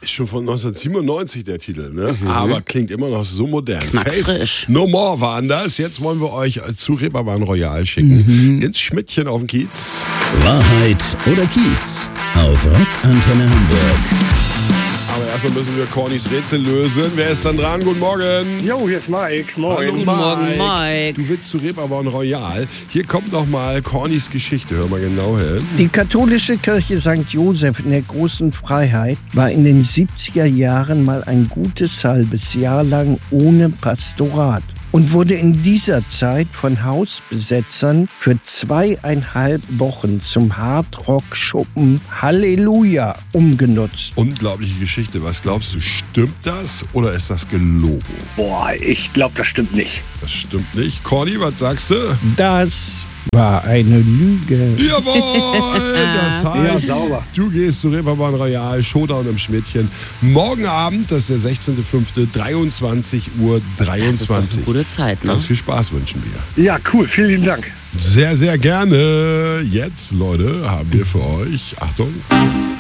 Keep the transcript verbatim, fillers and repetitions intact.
Ist schon von neunzehnhundertsiebenundneunzig der Titel, ne? Mhm. Aber klingt immer noch so modern. Knackfrisch. Faith No More waren das. Jetzt wollen wir euch zu Reeperbahn Royal schicken. Mhm. Ins Schmidtchen auf dem Kiez. Wahrheit oder Kiez? Auf Rockantenne Hamburg. Aber erstmal müssen wir Cornys Rätsel lösen. Wer ist dann dran? Guten Morgen. Jo, hier ist Mike. Moin. Hallo, Guten Mike. Morgen, Mike. Du willst zu Reeperbahn Royal. Hier kommt nochmal Cornys Geschichte. Hör mal genau hin. Die katholische Kirche Sankt Joseph in der Großen Freiheit war in den siebziger Jahren mal ein gutes halbes Jahr lang ohne Pastorat und wurde in dieser Zeit von Hausbesetzern für zweieinhalb Wochen zum Hardrock-Schuppen Halleluja umgenutzt. Unglaubliche Geschichte. Was glaubst du, stimmt das oder ist das gelogen? Boah, ich glaube, das stimmt nicht. Das stimmt nicht. Corny, was sagst du? Das war eine Lüge. Jawohl! Das heißt, Ja, sauber. du gehst zu Reeperbahn Royal, Showdown im Schmidtchen. Morgen Abend, das ist der sechzehnter fünfter, dreiundzwanzig Uhr dreiundzwanzig. Das ist doch eine gute Zeit, ne? Ganz viel Spaß wünschen wir. Ja, cool. Vielen lieben Dank. Sehr, sehr gerne. Jetzt, Leute, haben wir für euch, Achtung,